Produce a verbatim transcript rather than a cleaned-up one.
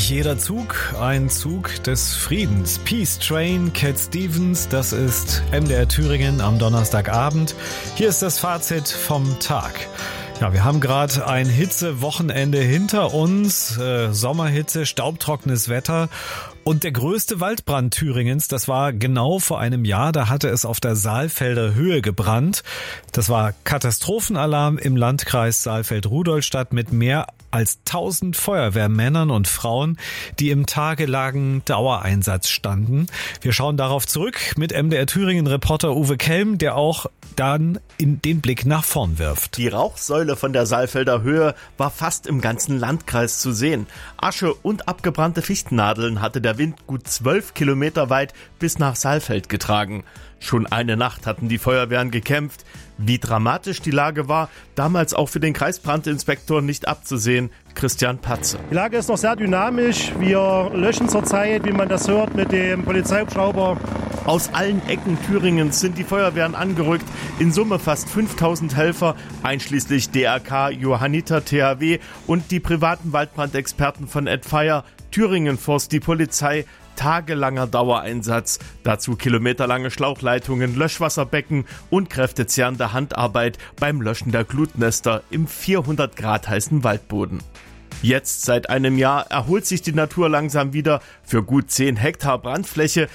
nicht jeder Zug ein Zug des Friedens. Peace Train, Cat Stevens, das ist M D R Thüringen am Donnerstagabend. Hier ist das Fazit vom Tag. Ja, wir haben gerade ein Hitzewochenende hinter uns, äh, Sommerhitze, staubtrockenes Wetter und der größte Waldbrand Thüringens, das war genau vor einem Jahr, da hatte es auf der Saalfelder Höhe gebrannt. Das war Katastrophenalarm im Landkreis Saalfeld-Rudolstadt mit mehr als tausend Feuerwehrmännern und Frauen, die im tagelangen Dauereinsatz standen. Wir schauen darauf zurück mit M D R Thüringen-Reporter Uwe Kelm, der auch dann in den Blick nach vorn wirft. Die Rauchsäule von der Saalfelder Höhe war fast im ganzen Landkreis zu sehen. Asche und abgebrannte Fichtennadeln hatte der Wind gut zwölf Kilometer weit bis nach Saalfeld getragen. Schon eine Nacht hatten die Feuerwehren gekämpft. Wie dramatisch die Lage war, damals auch für den Kreisbrandinspektor nicht abzusehen. Christian Patze. Die Lage ist noch sehr dynamisch. Wir löschen zurzeit, wie man das hört, mit dem Polizeihubschrauber. Aus allen Ecken Thüringens sind die Feuerwehren angerückt. In Summe fast fünftausend Helfer, einschließlich D R K, Johanniter, T H W und die privaten Waldbrandexperten von Ed Fire, Thüringen Forst, die Polizei. Tagelanger Dauereinsatz, dazu kilometerlange Schlauchleitungen, Löschwasserbecken und kräftezehrende Handarbeit beim Löschen der Glutnester im vierhundert Grad heißen Waldboden. Jetzt, seit einem Jahr, erholt sich die Natur langsam wieder. Für gut zehn Hektar Brandfläche